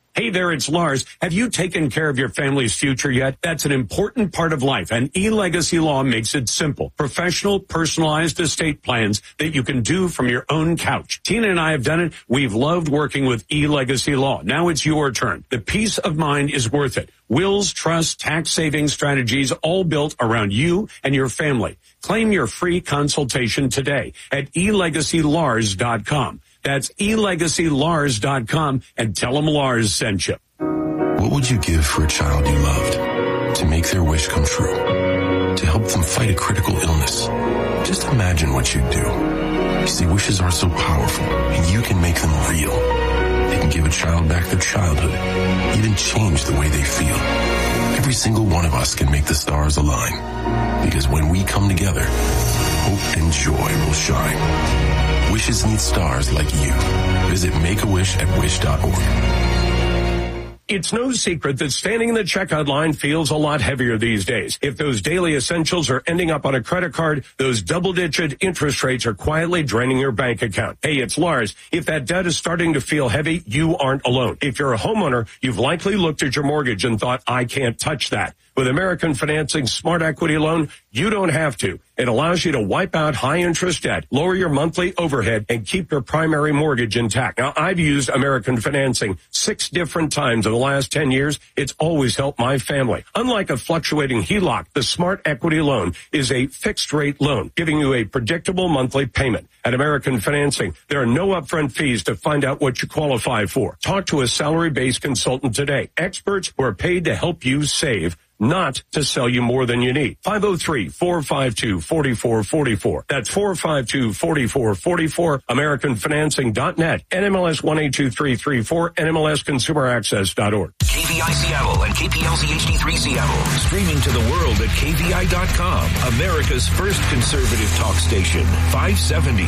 Hey there, it's Lars. Have you taken care of your family's future yet? That's an important part of life, and eLegacy Law makes it simple. Professional, personalized estate plans that you can do from your own couch. Tina and I have done it. We've loved working with eLegacy Law. Now it's your turn. The peace of mind is worth it. Wills, trusts, tax-saving strategies, all built around you and your family. Claim your free consultation today at elegacylars.com. That's elegacylars.com and tell them Lars sent you. What would you give for a child you loved? To make their wish come true? To help them fight a critical illness? Just imagine what you'd do. You see, wishes are so powerful, and you can make them real. They can give a child back their childhood, even change the way they feel. Every single one of us can make the stars align. Because when we come together, hope and joy will shine. Wishes need stars like you. Visit Make-A-Wish@wish.org. It's no secret that standing in the checkout line feels a lot heavier these days. If those daily essentials are ending up on a credit card, those double-digit interest rates are quietly draining your bank account. Hey, it's Lars. If that debt is starting to feel heavy, you aren't alone. If you're a homeowner, you've likely looked at your mortgage and thought, I can't touch that. With American Financing's Smart Equity Loan, you don't have to. It allows you to wipe out high-interest debt, lower your monthly overhead, and keep your primary mortgage intact. Now, I've used American Financing 6 different times in the last 10 years. It's always helped my family. Unlike a fluctuating HELOC, the Smart Equity Loan is a fixed-rate loan, giving you a predictable monthly payment. At American Financing, there are no upfront fees to find out what you qualify for. Talk to a salary-based consultant today. Experts who are paid to help you save, not to sell you more than you need. 503-452-4444. That's 452-4444. AmericanFinancing.net. NMLS 182334. NMLSConsumerAccess.org. KVI Seattle and KPLZ HD3 Seattle. Streaming to the world at KVI.com. America's first conservative talk station. 570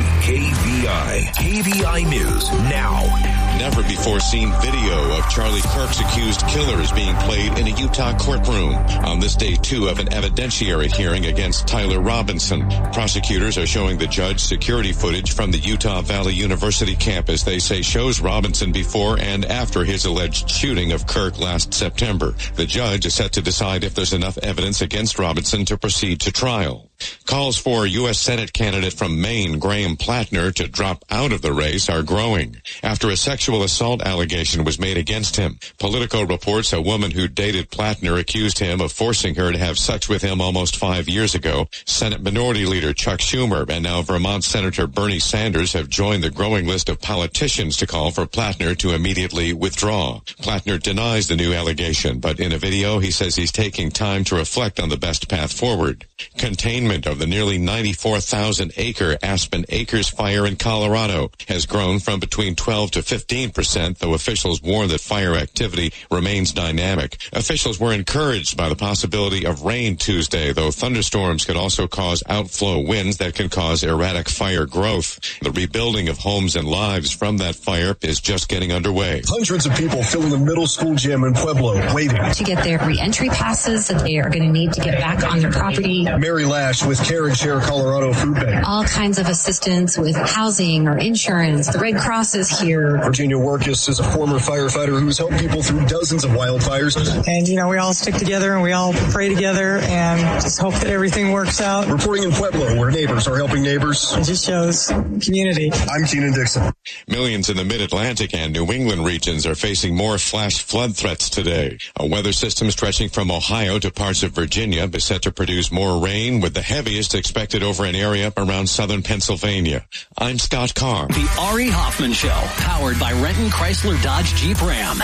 KVI. KVI News now. Never before seen video of Charlie Kirk's accused killers being played in a Utah courtroom. On this day 2 of an evidentiary hearing against Tyler Robinson, prosecutors are showing the judge security footage from the Utah Valley University campus they say shows Robinson before and after his alleged shooting of Kirk last September. The judge is set to decide if there's enough evidence against Robinson to proceed to trial. Calls for U.S. Senate candidate from Maine, Graham Plattner, to drop out of the race are growing after a sexual assault allegation was made against him. Politico reports a woman who dated Plattner accused him of forcing her to have sex with him almost 5 years ago. Senate Minority Leader Chuck Schumer and now Vermont Senator Bernie Sanders have joined the growing list of politicians to call for Plattner to immediately withdraw. Plattner denies the new allegation, but in a video he says he's taking time to reflect on the best path forward. Containment of the nearly 94,000-acre Aspen Acres fire in Colorado has grown from between 12 to 15%, though officials warn that fire activity remains dynamic. Officials were encouraged by the possibility of rain Tuesday, though thunderstorms could also cause outflow winds that can cause erratic fire growth. The rebuilding of homes and lives from that fire is just getting underway. Hundreds of people filling the middle school gym in Pueblo waiting to get their re-entry passes that they are going to need to get back on their property. Mary Lash with Care and Share Colorado Food Bank. All kinds of assistance with housing or insurance. The Red Cross is here. Virginia Workis is a former firefighter who's helped people through dozens of wildfires. And, we all stick together and we all pray together and just hope that everything works out. Reporting in Pueblo, where neighbors are helping neighbors. It just shows community. I'm Keenan Dixon. Millions in the Mid-Atlantic and New England regions are facing more flash flood threats today. A weather system stretching from Ohio to parts of Virginia is set to produce more rain, with the heaviest expected over an area around southern Pennsylvania. I'm Scott Carr. The Ari Hoffman Show, powered by Renton Chrysler Dodge Jeep Ram.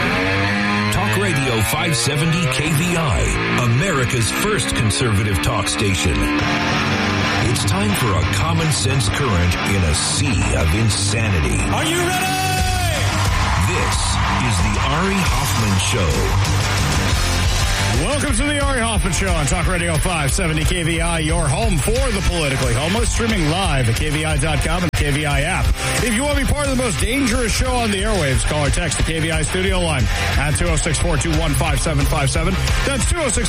Talk Radio 570 KVI, America's first conservative talk station. It's time for a common sense current in a sea of insanity. Are you ready? This is the Ari Hoffman Show. Welcome to the Ari Hoffman Show on Talk Radio 570 KVI, your home for the politically homo, streaming live at KVI.com and KVI app. If you want to be part of the most dangerous show on the airwaves, call or text the KVI studio line at 206-421-5757. That's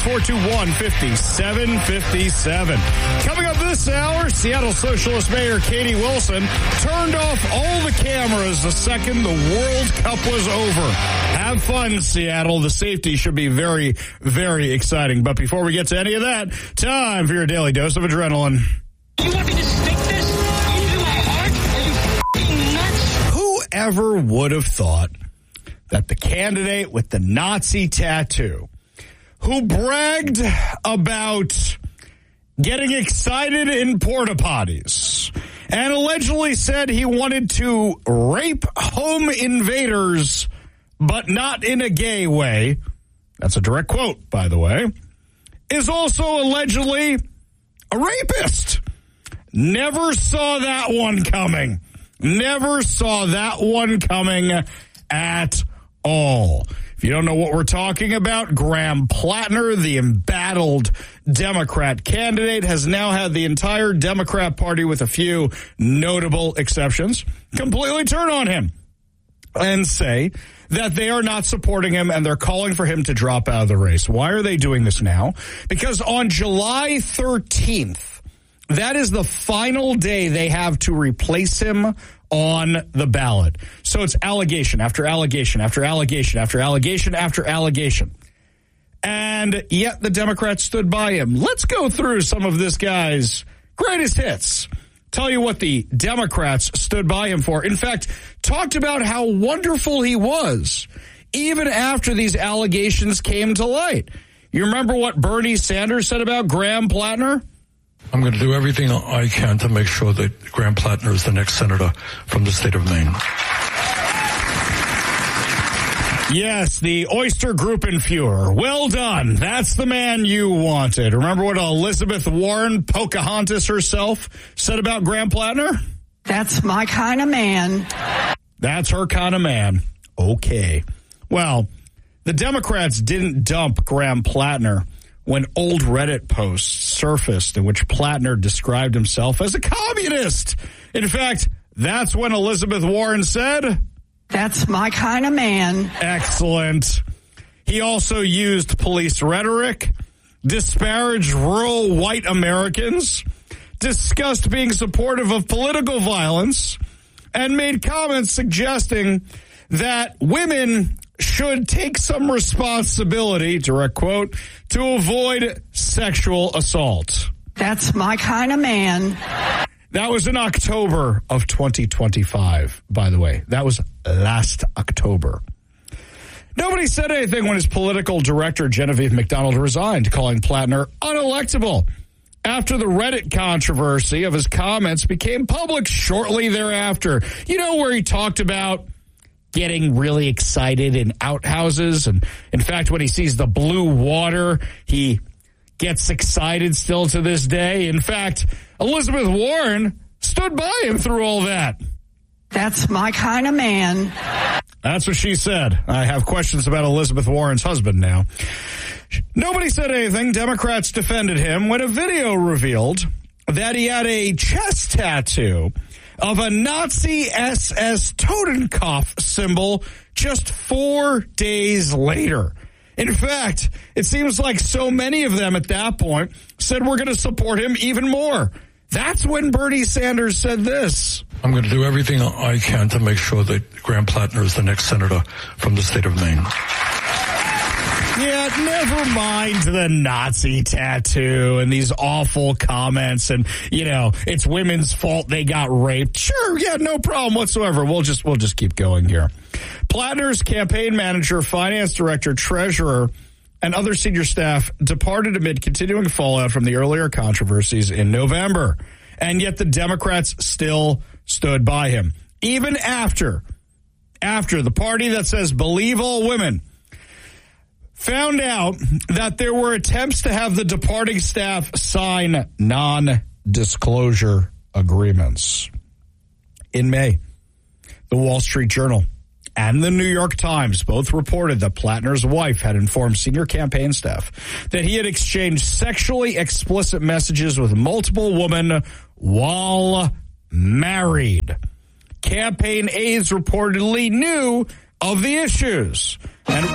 206-421-5757. Coming up this hour, Seattle Socialist Mayor Katie Wilson turned off all the cameras the second the World Cup was over. Have fun, Seattle. The safety should be very, very exciting. But before we get to any of that, time for your daily dose of adrenaline. You want me to stick this into my heart? Are you f***ing nuts? Whoever would have thought that the candidate with the Nazi tattoo, who bragged about getting excited in porta potties and allegedly said he wanted to rape home invaders, but not in a gay way, that's a direct quote, by the way, is also allegedly a rapist. Never saw that one coming. Never saw that one coming at all. If you don't know what we're talking about, Graham Plattner, the embattled Democrat candidate, has now had the entire Democrat Party, with a few notable exceptions, completely turn on him and say that they are not supporting him and they're calling for him to drop out of the race. Why are they doing this now? Because on July 13th, that is the final day they have to replace him on the ballot. So it's allegation after allegation after allegation after allegation after allegation. And yet the Democrats stood by him. Let's go through some of this guy's greatest hits. Tell you what the Democrats stood by him for. In fact, talked about how wonderful he was, even after these allegations came to light. You remember what Bernie Sanders said about Graham Plattner? I'm going to do everything I can to make sure that Graham Plattner is the next senator from the state of Maine. Yes, the Oyster Gruppenführer. Well done. That's the man you wanted. Remember what Elizabeth Warren, Pocahontas herself, said about Graham Plattner? That's my kind of man. That's her kind of man. Okay. Well, the Democrats didn't dump Graham Plattner when old Reddit posts surfaced in which Plattner described himself as a communist. In fact, that's when Elizabeth Warren said, that's my kind of man. Excellent. He also used police rhetoric, disparaged rural white Americans, discussed being supportive of political violence, and made comments suggesting that women should take some responsibility, direct quote, to avoid sexual assault. That's my kind of man. That was in October of 2025, by the way. That was last October. Nobody said anything when his political director, Genevieve McDonald, resigned, calling Plattner unelectable after the Reddit controversy of his comments became public shortly thereafter. You know, where he talked about getting really excited in outhouses. And in fact, when he sees the blue water, he gets excited still to this day. In fact, Elizabeth Warren stood by him through all that. That's my kind of man. That's what she said. I have questions about Elizabeth Warren's husband now. Nobody said anything. Democrats defended him when a video revealed that he had a chest tattoo of a Nazi SS Totenkopf symbol just 4 days later. In fact, it seems like so many of them at that point said we're going to support him even more. That's when Bernie Sanders said this. I'm going to do everything I can to make sure that Graham Plattner is the next senator from the state of Maine. Yeah, never mind the Nazi tattoo and these awful comments and, you know, it's women's fault they got raped. Sure, yeah, no problem whatsoever. We'll just keep going here. Plattner's campaign manager, finance director, treasurer, and other senior staff departed amid continuing fallout from the earlier controversies in November. And yet the Democrats still stood by him. Even after the party that says believe all women found out that there were attempts to have the departing staff sign non-disclosure agreements. In May, the Wall Street Journal and the New York Times both reported that Plattner's wife had informed senior campaign staff that he had exchanged sexually explicit messages with multiple women while married. Campaign aides reportedly knew of the issues. And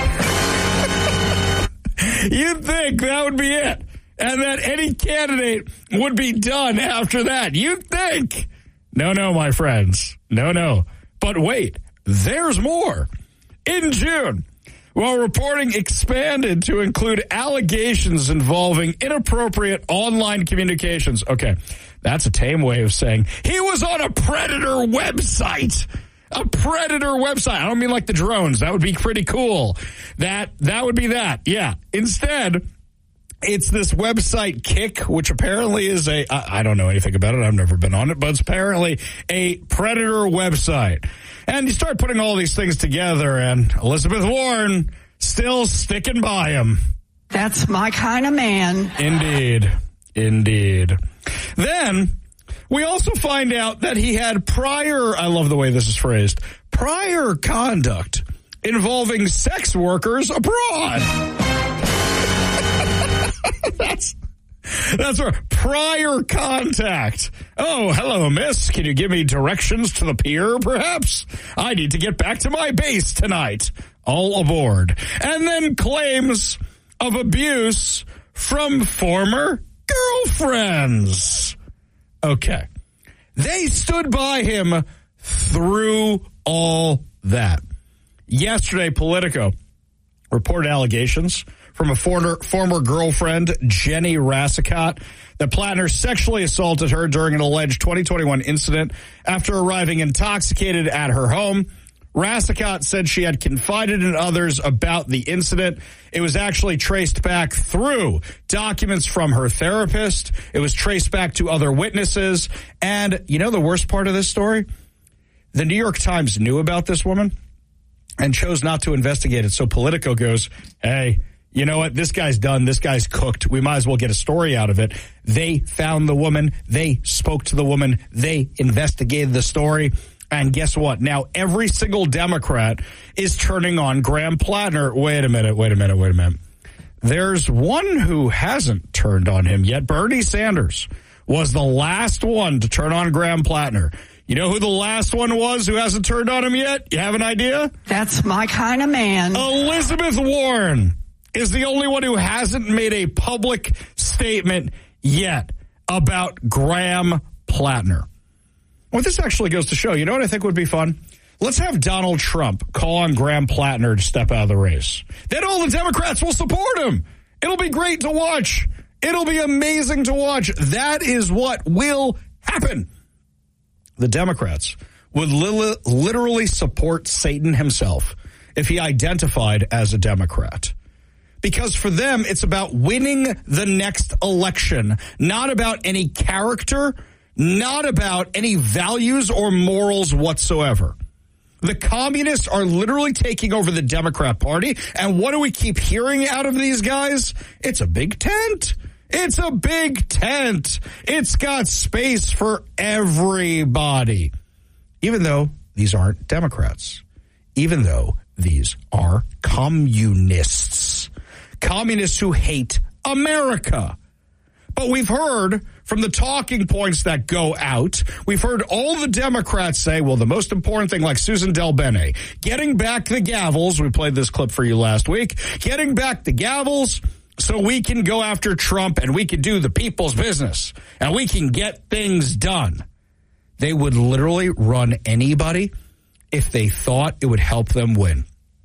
you'd think that would be it, and that any candidate would be done after that. You'd think. No, my friends. No. But wait, there's more. In June, while reporting expanded to include allegations involving inappropriate online communications. Okay, that's a tame way of saying he was on a predator website. A predator website. I don't mean like the drones. That would be pretty cool. That would be that. Yeah. Instead, it's this website Kick, which apparently is I don't know anything about it. I've never been on it, but it's apparently a predator website. And you start putting all these things together, and Elizabeth Warren still sticking by him. That's my kind of man. Indeed. Then we also find out that he had I love the way this is phrased, prior conduct involving sex workers abroad. That's right. Prior contact. Oh, hello, miss. Can you give me directions to the pier, perhaps? I need to get back to my base tonight. All aboard. And then claims of abuse from former girlfriends. Okay. They stood by him through all that. Yesterday, Politico reported allegations from a former girlfriend, Jenny Rassicot, that Plattner sexually assaulted her during an alleged 2021 incident after arriving intoxicated at her home. Rassicot said she had confided in others about the incident. It was actually traced back through documents from her therapist. It was traced back to other witnesses. And you know the worst part of this story? The New York Times knew about this woman and chose not to investigate it. So Politico goes, hey, you know what? This guy's done. This guy's cooked. We might as well get a story out of it. They found the woman. They spoke to the woman. They investigated the story. And guess what? Now every single Democrat is turning on Graham Plattner. Wait a minute. There's one who hasn't turned on him yet. Bernie Sanders was the last one to turn on Graham Plattner. You know who the last one was who hasn't turned on him yet? You have an idea? That's my kind of man. Elizabeth Warren is the only one who hasn't made a public statement yet about Graham Plattner. Well, this actually goes to show, you know what I think would be fun? Let's have Donald Trump call on Graham Plattner to step out of the race. Then all the Democrats will support him. It'll be great to watch. It'll be amazing to watch. That is what will happen. The Democrats would literally support Satan himself if he identified as a Democrat. Because for them, it's about winning the next election, not about any character, not about any values or morals whatsoever. The communists are literally taking over the Democrat Party, and what do we keep hearing out of these guys? It's a big tent. It's a big tent. It's got space for everybody. Even though these aren't Democrats. Even though these are communists. Communists who hate America. But we've heard from the talking points that go out, we've heard all the Democrats say, well, the most important thing, like Susan Del Bene, getting back the gavels, we played this clip for you last week, getting back the gavels so we can go after Trump and we can do the people's business and we can get things done. They would literally run anybody if they thought it would help them win.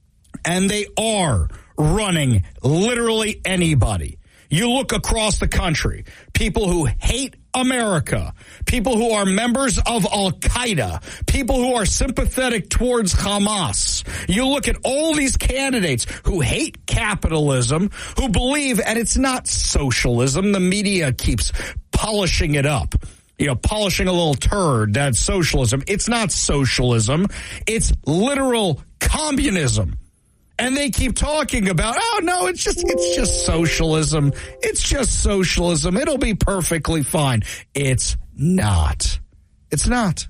And they are running literally anybody. You look across the country, people who hate America, people who are members of Al-Qaeda, people who are sympathetic towards Hamas. You look at all these candidates who hate capitalism, who believe, and it's not socialism, the media keeps polishing it up. You know, polishing a little turd, that's socialism. It's not socialism. It's literal communism. And they keep talking about, oh, no, it's just socialism. It's just socialism. It'll be perfectly fine. It's not. It's not.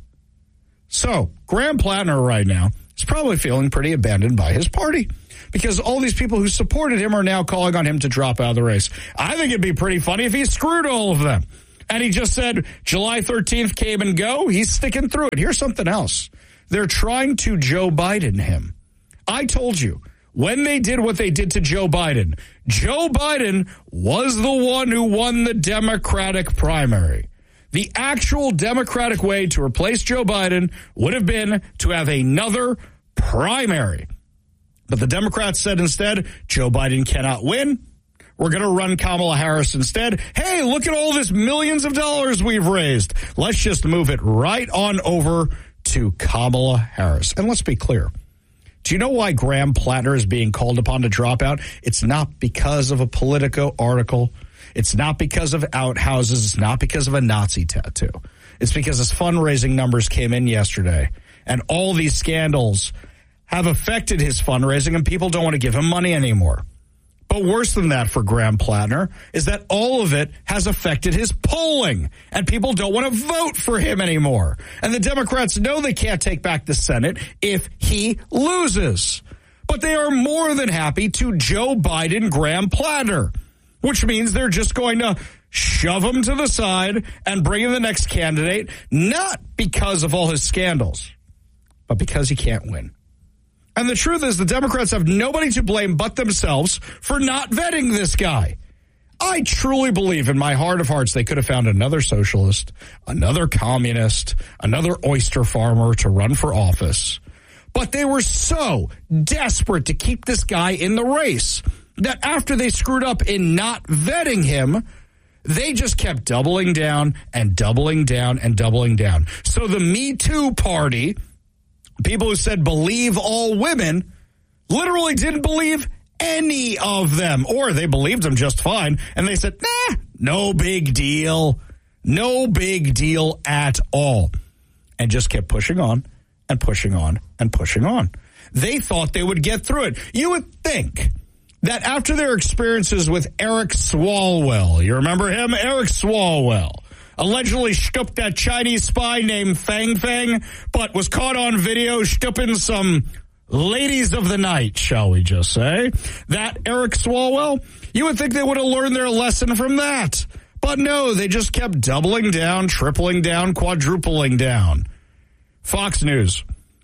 So Graham Plattner right now is probably feeling pretty abandoned by his party because all these people who supported him are now calling on him to drop out of the race. I think it'd be pretty funny if he screwed all of them. And he just said July 13th came and go. He's sticking through it. Here's something else. They're trying to Joe Biden him. I told you, when they did what they did to Joe Biden was the one who won the Democratic primary. The actual Democratic way to replace Joe Biden would have been to have another primary. But the Democrats said instead, Joe Biden cannot win. We're going to run Kamala Harris instead. Hey, look at all this millions of dollars we've raised. Let's just move it right on over to Kamala Harris. And let's be clear. Do you know why Graham Plattner is being called upon to drop out? It's not because of a Politico article. It's not because of outhouses. It's not because of a Nazi tattoo. It's because his fundraising numbers came in yesterday. And all these scandals have affected his fundraising, and people don't want to give him money anymore. But worse than that for Graham Plattner is that all of it has affected his polling, and people don't want to vote for him anymore. And the Democrats know they can't take back the Senate if he loses. But they are more than happy to Joe Biden Graham Plattner, which means they're just going to shove him to the side and bring in the next candidate, not because of all his scandals, but because he can't win. And the truth is the Democrats have nobody to blame but themselves for not vetting this guy. I truly believe in my heart of hearts they could have found another socialist, another communist, another oyster farmer to run for office. But they were so desperate to keep this guy in the race that after they screwed up in not vetting him, they just kept doubling down and doubling down and doubling down. So the Me Too party, people who said believe all women, literally didn't believe any of them. Or they believed them just fine. And they said, no big deal. No big deal at all. And just kept pushing on and pushing on and pushing on. They thought they would get through it. You would think that after their experiences with Eric Swalwell, you remember him? Eric Swalwell allegedly stooped that Chinese spy named Fang Fang, but was caught on video stooping some ladies of the night, shall we just say. That Eric Swalwell, you would think they would have learned their lesson from that. But no, they just kept doubling down, tripling down, quadrupling down. Fox News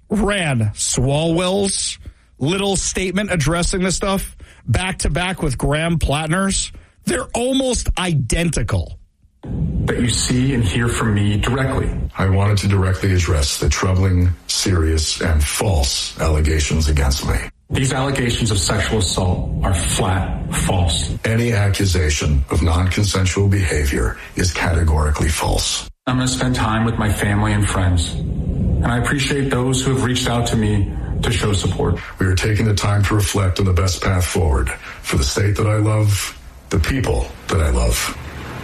ran Swalwell's little statement addressing this stuff back to back with Graham Plattner's. They're almost identical. That you see and hear from me directly. I wanted to directly address the troubling, serious, and false allegations against me. These allegations of sexual assault are flat false. Any accusation of non-consensual behavior is categorically false. I'm going to spend time with my family and friends, and I appreciate those who have reached out to me to show support. We are taking the time to reflect on the best path forward for the state that I love, the people that I love.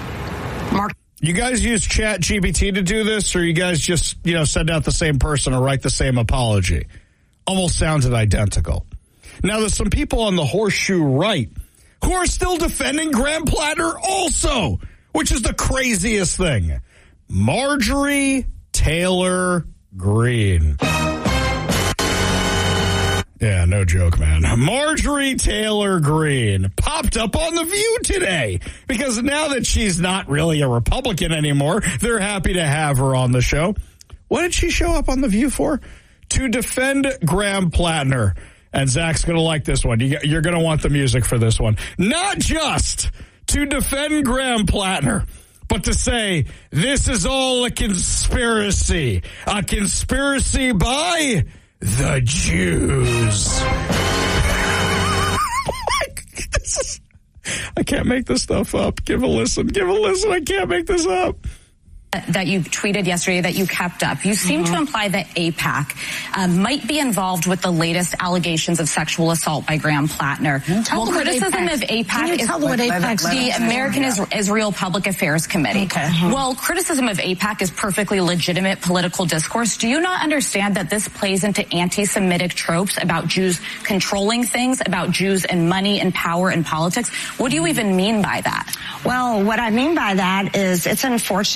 Mark, you guys use ChatGPT to do this, or you guys just, send out the same person or write the same apology? Almost sounded identical. Now, there's some people on the horseshoe right who are still defending Graham Plattner also, which is the craziest thing. Marjorie Taylor Greene. Yeah, no joke, man. Marjorie Taylor Greene popped up on The View today because now that she's not really a Republican anymore, they're happy to have her on the show. What did she show up on The View for? To defend Graham Plattner. And Zach's going to like this one. You're going to want the music for this one. Not just to defend Graham Plattner, but to say this is all a conspiracy by the Jews. I can't make this stuff up. Give a listen. I can't make this up. That you tweeted yesterday that you kept up. You seem to imply that AIPAC might be involved with the latest allegations of sexual assault by Graham Plattner. Well, criticism of AIPAC is the American Israel Public Affairs Committee. Okay. Well, criticism of AIPAC is perfectly legitimate political discourse. Do you not understand that this plays into anti-Semitic tropes about Jews controlling things, about Jews and money and power and politics? What do you even mean by that? Well, what I mean by that is it's unfortunate that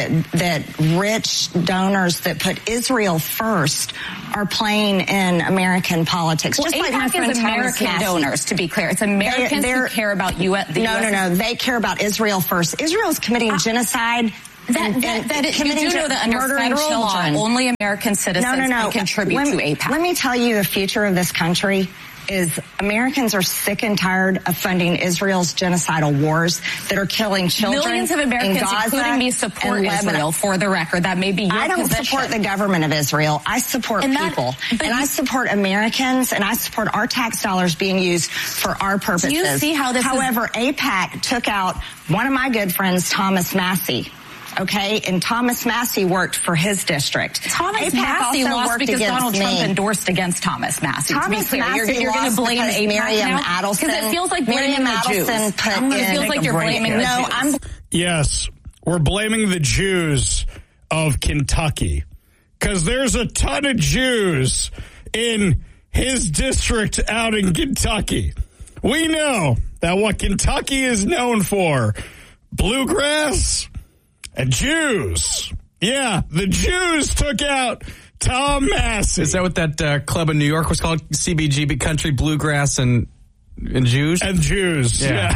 that rich donors that put Israel first are playing in American politics. Well, just like my AIPAC friend is American Thomas Massie. donors, to be clear. It's Americans who care about U.S. No. They care about Israel first. Israel is committing genocide. You do know that under federal law, only American citizens can contribute to AIPAC. Let me tell you the future of this country is Americans are sick and tired of funding Israel's genocidal wars that are killing children. Millions of Americans, in Gaza, including me, support Israel, for the record. That may be your I don't position. support the government of Israel. I support people. And I support Americans, and I support our tax dollars being used for our purposes. Do you see how this However, AIPAC took out one of my good friends, Thomas Massie. Okay, and Thomas Massie worked for his district. Thomas Massie lost because Donald Trump endorsed against Thomas Massie. Thomas Massie you're going to blame AIPAC Miriam now? Adelson. Because it feels like blaming the Jews. It feels like you're blaming the Jews. Yes, we're blaming the Jews of Kentucky because there's a ton of Jews in his district out in Kentucky. We know that what Kentucky is known for, bluegrass and Jews. Yeah, the Jews took out Tom Massie. Is that what that club in New York was called? CBGB, Country Bluegrass and Jews? And Jews, yeah.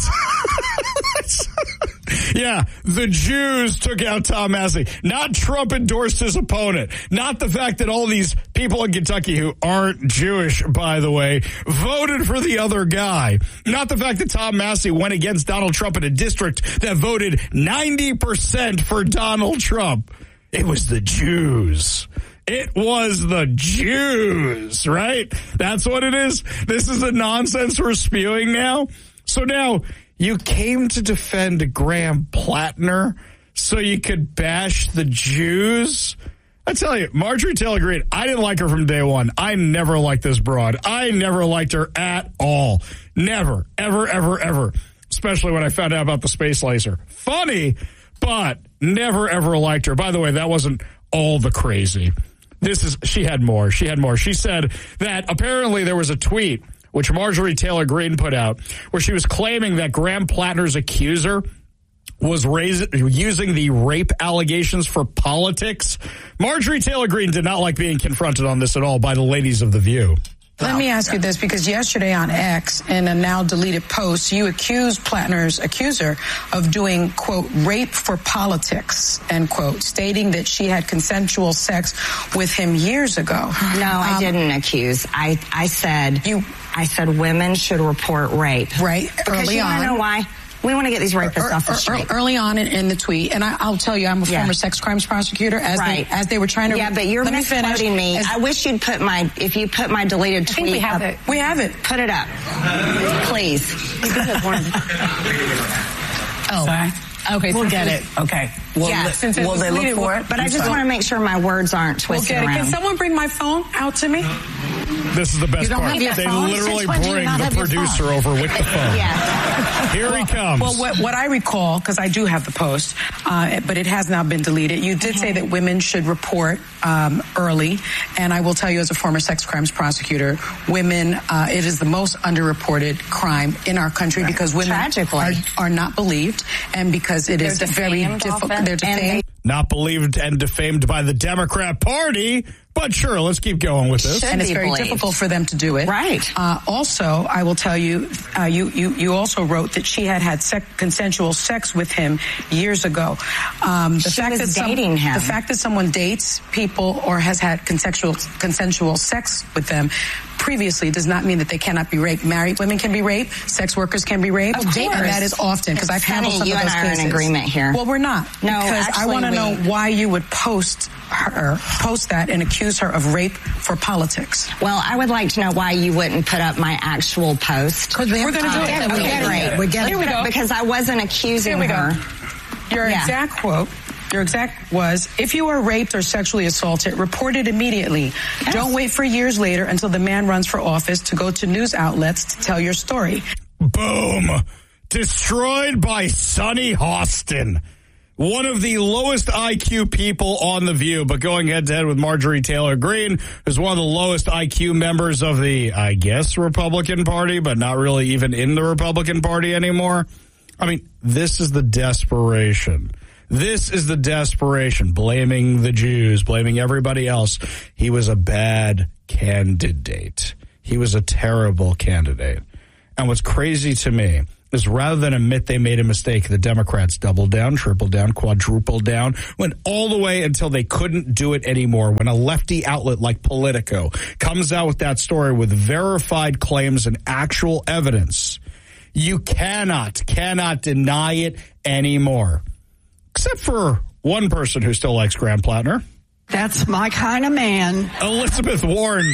Yeah, the Jews took out Tom Massie. Not Trump endorsed his opponent. Not the fact that all these people in Kentucky who aren't Jewish, by the way, voted for the other guy. Not the fact that Tom Massie went against Donald Trump in a district that voted 90% for Donald Trump. It was the Jews. It was the Jews, right? That's what it is. This is the nonsense we're spewing now. So now you came to defend Graham Plattner so you could bash the Jews? I tell you, Marjorie Taylor Greene, I didn't like her from day one. I never liked this broad. I never liked her at all. Never, ever, ever, ever. Especially when I found out about the space laser. Funny, but never, ever liked her. By the way, that wasn't all the crazy. She had more. She said that apparently there was a tweet which Marjorie Taylor Greene put out, where she was claiming that Graham Plattner's accuser was using the rape allegations for politics. Marjorie Taylor Greene did not like being confronted on this at all by the ladies of The View. Let me ask you this, because yesterday on X, in a now deleted post, you accused Plattner's accuser of doing, quote, rape for politics, end quote, stating that she had consensual sex with him years ago. No, I didn't accuse. I said women should report rape. Right, because early on. You want to know why? We want to get these rapists off the street. Early on in the tweet, and I'll tell you, I'm a former sex crimes prosecutor. As they were trying to, but you're misquoting me. I wish you'd put if you put my deleted tweet. We have it. We have it. Put it up, please. Sorry. Okay, we'll forget it. Okay. Will they look for it? But I just want to make sure my words aren't twisted around. Can someone bring my phone out to me? This is the best part. They literally bring the producer over with the phone. Yeah. Here he comes. Well, what I recall, because I do have the post, but it has now been deleted. You did say that women should report early, and I will tell you, as a former sex crimes prosecutor, women, it is the most underreported crime in our country because women are not believed, and because it is very difficult. They're defamed. Not believed and defamed by the Democrat Party. But sure, let's keep going with this. And it's very difficult for them to do it. Right. Also, I will tell you, you also wrote that she had consensual sex with him years ago. The fact that someone dates people or has had consensual sex with them previously does not mean that they cannot be raped. Married women can be raped. Sex workers can be raped. Of course. And that is often, because I've handled some of those cases. You and I are in agreement here. Well, we're not. No, because actually, I want to know why you would post that and accuse her of rape for politics. Well, I would like to know why you wouldn't put up my actual post. Because we're going to do it. Great. Here we go. Because I wasn't accusing her. Your exact quote. Your exact was, if you are raped or sexually assaulted, report it immediately. Yes. Don't wait for years later until the man runs for office to go to news outlets to tell your story. Boom. Destroyed by Sonny Hostin. One of the lowest IQ people on The View, but going head-to-head with Marjorie Taylor Greene, who's one of the lowest IQ members of the, I guess, Republican Party, but not really even in the Republican Party anymore. I mean, this is the desperation. This is the desperation, blaming the Jews, blaming everybody else. He was a bad candidate. He was a terrible candidate. And what's crazy to me is rather than admit they made a mistake, the Democrats doubled down, tripled down, quadrupled down, went all the way until they couldn't do it anymore. When a lefty outlet like Politico comes out with that story with verified claims and actual evidence, you cannot deny it anymore. Except for one person who still likes Graham Plattner. That's my kind of man. Elizabeth Warren.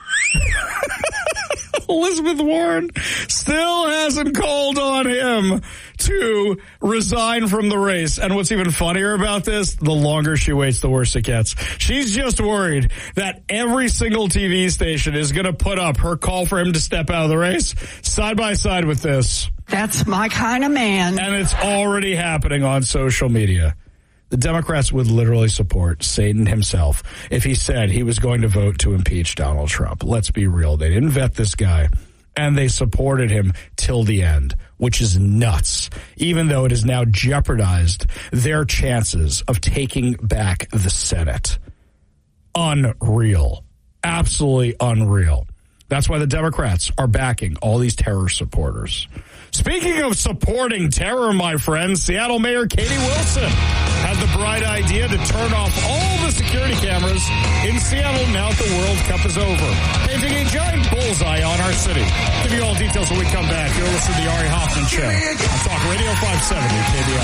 Elizabeth Warren still hasn't called on him to resign from the race. And what's even funnier about this, the longer she waits, the worse it gets. She's just worried that every single TV station is going to put up her call for him to step out of the race side by side with this. That's my kind of man. And it's already happening on social media. The Democrats would literally support Satan himself if he said he was going to vote to impeach Donald Trump. Let's be real. They didn't vet this guy, and they supported him till the end, which is nuts, even though it has now jeopardized their chances of taking back the Senate. Unreal. Absolutely unreal. That's why the Democrats are backing all these terror supporters. Speaking of supporting terror, my friends, Seattle Mayor Katie Wilson had the bright idea to turn off all the security cameras in Seattle now that the World Cup is over, painting a giant bullseye on our city. Give you all details when we come back. You'll listen to the Ari Hoffman Show on Talk Radio 570 KBI.